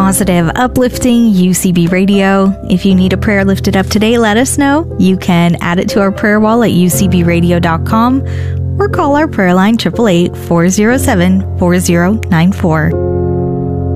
positive, uplifting UCB Radio. If you need a prayer lifted up today, let us know. You can add it to our prayer wall at ucbradio.com or call our prayer line 888-407-4094.